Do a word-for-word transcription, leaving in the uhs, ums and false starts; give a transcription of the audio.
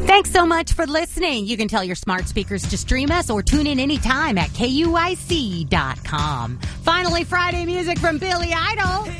Thanks so much for listening. You can tell your smart speakers to stream us or tune in anytime at K U I C dot com. Finally, Friday music from Billy Idol.